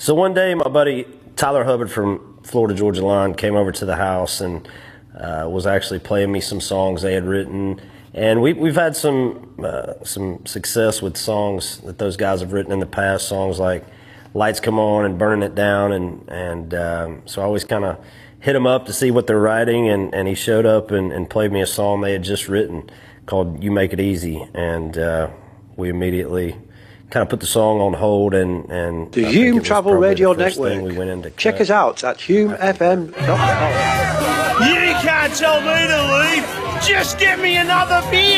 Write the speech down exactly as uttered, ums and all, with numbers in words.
So one day, my buddy Tyler Hubbard from Florida Georgia Line came over to the house and uh, was actually playing me some songs they had written. And we, we've had some uh, some success with songs that those guys have written in the past, songs like Lights Come On and Burning It Down. And, and um, so I always kind of hit him up to see what they're writing. And, and he showed up and, and played me a song they had just written called You Make It Easy. And uh, we immediately kind of put the song on hold, and, and the Hume Travel Radio Network. We Check us out at hume f m dot com. You can't tell me to leave. Just give me another beer.